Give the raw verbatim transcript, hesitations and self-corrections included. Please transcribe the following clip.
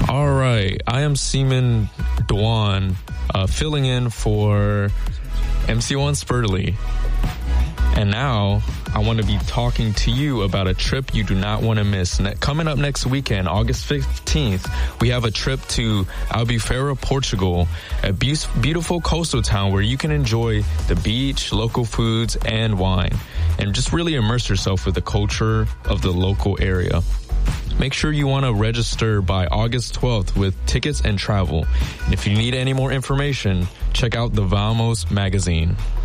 All right, I am Seaman Dwan, uh, filling in for M C one Spurley. And now I want to be talking to you about a trip you do not want to miss. Ne- coming up next weekend, August fifteenth, we have a trip to Albufeira, Portugal, a be- beautiful coastal town where you can enjoy the beach, local foods, and wine, and just really immerse yourself with the culture of the local area. Make sure you want to register by August twelfth with tickets and travel. And if you need any more information, check out the Vamos magazine.